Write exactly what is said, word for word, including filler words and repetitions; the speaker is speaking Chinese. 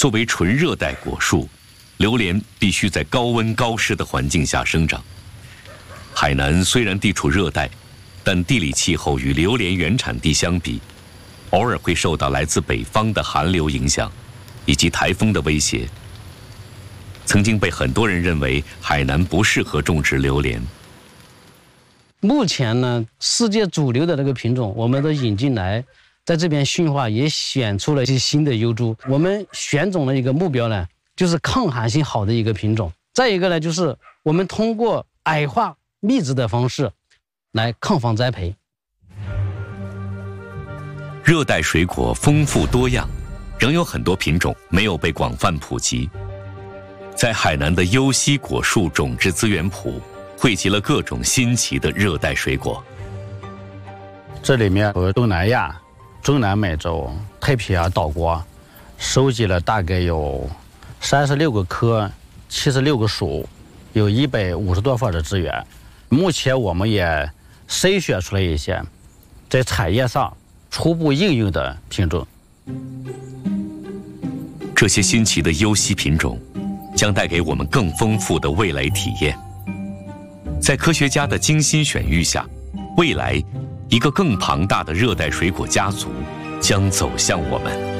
作为纯热带果树，榴莲必须在高温高湿的环境下生长。海南虽然地处热带，但地理气候与榴莲原产地相比，偶尔会受到来自北方的寒流影响，以及台风的威胁。曾经被很多人认为海南不适合种植榴莲。 目前呢，世界主流的那个品种，我们都引进来，在这边驯化，也选出了一些新的优株。我们选种的一个目标呢，就是抗寒性好的一个品种。再一个呢，就是我们通过矮化密植的方式，来抗防栽培。 热带水果丰富多样，仍有很多品种没有被广泛普及。在海南的优溪果树种植资源库，汇集了各种新奇的热带水果。 这里面和东南亚、中南美洲、太平洋岛国收集了大概有三十六个科、七十六个属，有一百五十多份的资源。目前我们也筛选出来一些在产业上初步应用的品种。 这些新奇的优溪品种将带给我们更丰富的味蕾体验。在科学家的精心选育下，未来一个更庞大的热带水果家族将走向我们。